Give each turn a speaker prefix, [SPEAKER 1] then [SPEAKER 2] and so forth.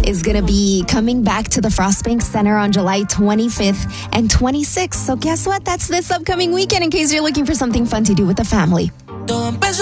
[SPEAKER 1] is going to be coming back to the Frostbank Center on July 25th and 26th. So guess what? That's this upcoming weekend in case you're looking for something fun to do with the family.